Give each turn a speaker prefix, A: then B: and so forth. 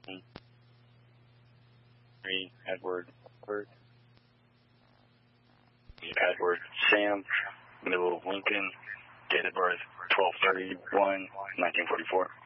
A: Edward Sam, middle of Lincoln, date of birth 12/31/1944.